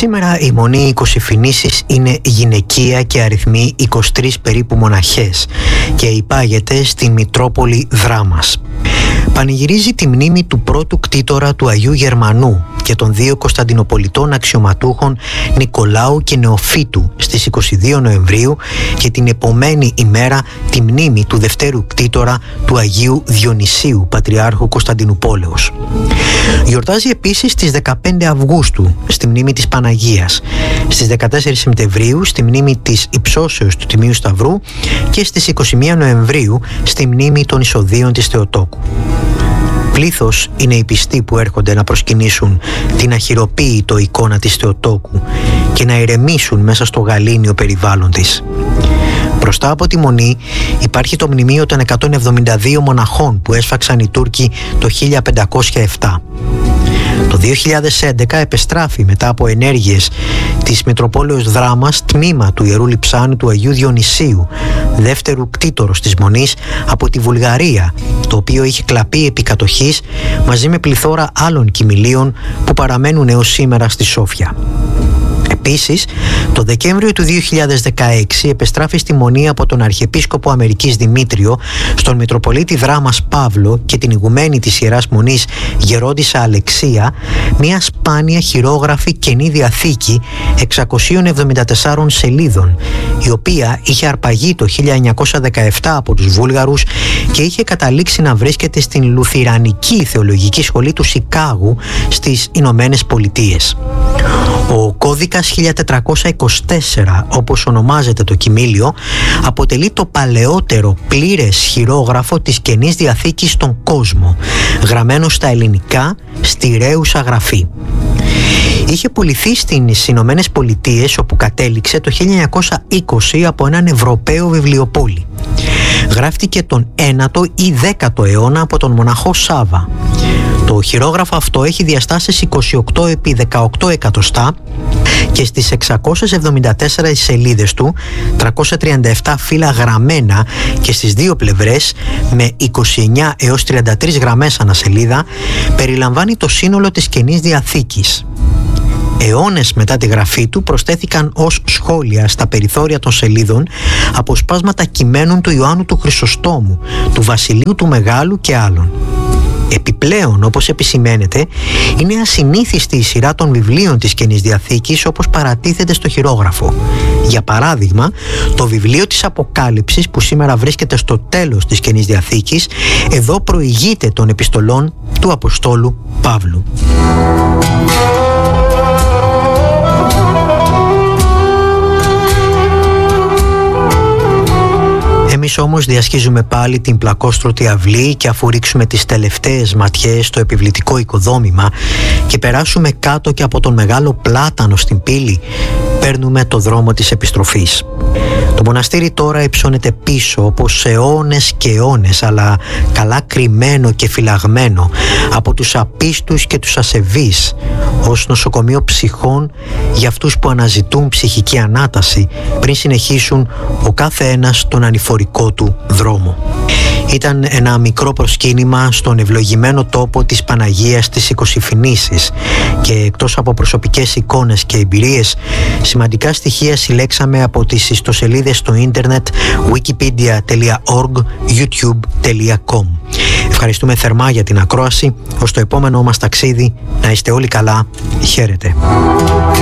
Σήμερα η Μονή Κωσυφηνήσης είναι γυναικεία και αριθμεί 23 περίπου μοναχές και υπάγεται στη Μητρόπολη Δράμας. Πανηγυρίζει τη μνήμη του πρώτου κτήτορα του Αγίου Γερμανού και των δύο Κωνσταντινοπολιτών αξιωματούχων Νικολάου και Νεοφύτου στις 22 Νοεμβρίου και την επομένη ημέρα τη μνήμη του δευτέρου κτήτορα του Αγίου Διονυσίου, Πατριάρχου Κωνσταντινουπόλεως. Γιορτάζει επίσης στις 15 Αυγούστου στη μνήμη της Παναγίας, στις 14 Σεπτεμβρίου στη μνήμη της Υψώσεως του Τιμίου Σταυρού και στις 21 Νοεμβρίου στη μνήμη των εισοδείων της Θεοτόκου. Πλήθος είναι οι πιστοί που έρχονται να προσκυνήσουν την αχυροποίητο εικόνα της Θεοτόκου και να ηρεμήσουν μέσα στο γαλήνιο περιβάλλον της. Μπροστά από τη Μονή υπάρχει το μνημείο των 172 μοναχών που έσφαξαν οι Τούρκοι το 1507. Το 2011 επεστράφη μετά από ενέργειες της Μητροπόλεως Δράμας τμήμα του Ιερού Λειψάνου του Αγίου Διονυσίου, δεύτερου κτήτορος της Μονής, από τη Βουλγαρία, το οποίο είχε κλαπεί επί κατοχής μαζί με πληθώρα άλλων κοιμηλίων που παραμένουν έως σήμερα στη Σόφια. Επίσης, το Δεκέμβριο του 2016 επεστράφη στη Μονή από τον Αρχιεπίσκοπο Αμερικής Δημήτριο στον Μητροπολίτη Δράμας Παύλο και την ηγουμένη της Ιεράς Μονής Γερόντισσα Αλεξία μια σπάνια χειρόγραφη καινή διαθήκη 674 σελίδων, η οποία είχε αρπαγεί το 1917 από τους Βούλγαρους και είχε καταλήξει να βρίσκεται στην Λουθυρανική Θεολογική Σχολή του Σικάγου στις Ηνωμένες Πολιτείες. Ο κώδικας 1424, όπως ονομάζεται το κοιμήλιο, αποτελεί το παλαιότερο πλήρες χειρόγραφο της Καινής Διαθήκης στον κόσμο, γραμμένο στα ελληνικά, στη ρέουσα γραφή. Είχε πουληθεί στις Ηνωμένες Πολιτείες, όπου κατέληξε το 1920 από έναν Ευρωπαίο βιβλιοπόλη. Γράφτηκε τον 9ο ή 10ο αιώνα από τον μοναχό Σάβα. Το χειρόγραφο αυτό έχει διαστάσεις 28 επί 18 εκατοστά και στις 674 σελίδες του, 337 φύλλα γραμμένα και στις δύο πλευρές με 29 έως 33 γραμμές ανά σελίδα, περιλαμβάνει το σύνολο της Καινής Διαθήκης. Αιώνες μετά τη γραφή του προσθέθηκαν ως σχόλια στα περιθώρια των σελίδων αποσπάσματα κειμένων του Ιωάννου του Χρυσοστόμου, του Βασιλείου του Μεγάλου και άλλων. Επιπλέον, όπως επισημαίνεται, είναι ασυνήθιστη η σειρά των βιβλίων της Καινής Διαθήκης όπως παρατίθεται στο χειρόγραφο. Για παράδειγμα, το βιβλίο της Αποκάλυψης που σήμερα βρίσκεται στο τέλος της Καινής Διαθήκης, εδώ προηγείται των επιστολών του Αποστόλου Παύλου. Εμείς όμως διασχίζουμε πάλι την πλακόστρωτη αυλή και αφού ρίξουμε τις τελευταίες ματιές στο επιβλητικό οικοδόμημα και περάσουμε κάτω και από τον μεγάλο πλάτανο στην πύλη, παίρνουμε το δρόμο της επιστροφής. Το μοναστήρι τώρα υψώνεται πίσω όπως αιώνες και αιώνες, αλλά καλά κρυμμένο και φυλαγμένο από τους απίστους και τους ασεβείς, ως νοσοκομείο ψυχών για αυτούς που αναζητούν ψυχική ανάταση πριν συνεχίσουν ο κάθε ένας τον ανηφορικό του δρόμο. Ήταν ένα μικρό προσκύνημα στον ευλογημένο τόπο της Παναγίας της Κωσυφηνήσης και εκτός από προσωπικές εικόνες και εμπειρίες, σημαντικά στοιχεία συλλέξαμε από τις ιστοσελίδες στο ίντερνετ wikipedia.org, youtube.com. Ευχαριστούμε θερμά για την ακρόαση. Ως το επόμενό μας ταξίδι, να είστε όλοι καλά. Χαίρετε.